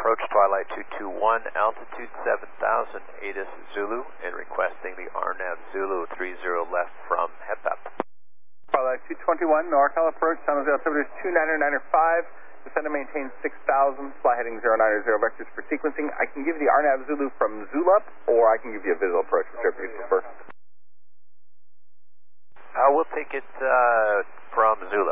approach Twilight 221, altitude 7,000, ATIS Zulu, and requesting the RNAV Zulu 30 left from HEPAP. Twilight 221, NorCal approach, San Jose altimeter 299.5, descend and maintain 6,000, fly heading 090 vectors for sequencing. I can give you the RNAV Zulu from Zulup, or I can give you a visual approach, whichever you prefer. We'll take it from Zulu.